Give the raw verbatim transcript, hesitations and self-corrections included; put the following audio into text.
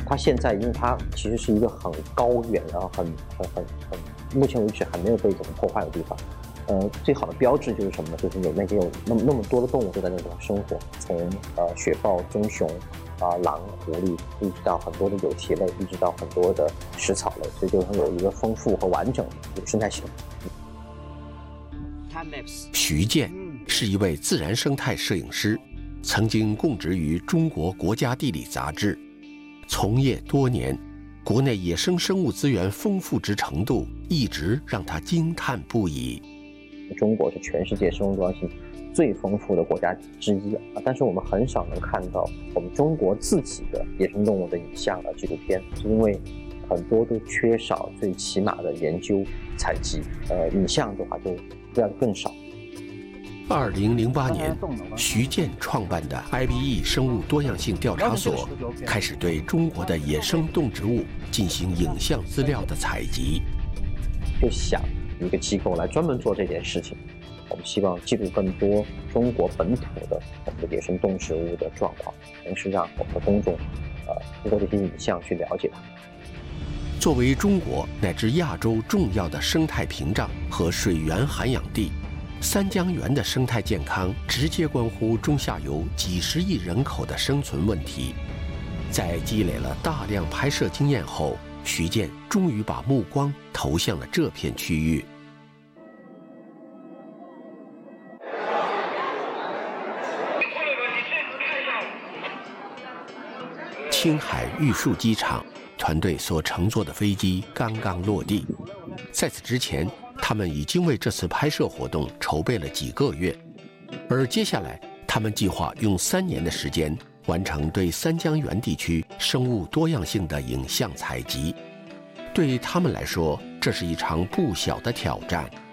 它现在因为它其实是一个很高远然后很很很很目前为止还没有被怎么破坏的地方。呃，最好的标志就是什么呢？就是有那些有那么那么多的动物都在那个地方生活，从呃雪豹、棕熊啊、呃、狼、狐狸，一直到很多的有蹄类，一直到很多的食草类，所以就有一个丰富和完整的生态系统。 徐建是一位自然生态摄影师，曾经供职于中国国家地理杂志，从业多年，国内野生生物资源丰富之程度一直让他惊叹不已。 中国是全世界生物多样性最丰富的国家之一啊，但是我们很少能看到我们中国自己的野生动物的影像啊纪录片，是因为很多都缺少最起码的研究采集，呃，影像的话就这样更少。 二零零八年，徐建创办的 I B E 生物多样性调查所开始对中国的野生动植物进行影像资料的采集。 就想一个机构来专门做这件事情，我们希望记录更多中国本土的我们的野生动植物的状况，同时让我们的公众，呃，通过这些影像去了解它。 作为中国乃至亚洲重要的生态屏障和水源涵养地，三江源的生态健康直接关乎中下游几十亿人口的生存问题。在积累了大量拍摄经验后，徐建终于把目光投向了这片区域。青海玉树机场，团队所乘坐的飞机刚刚落地。在此之前，他们已经为这次拍摄活动筹备了几个月，而接下来，他们计划用三年的时间完成对三江源地区生物多样性的影像采集。对于他们来说，这是一场不小的挑战。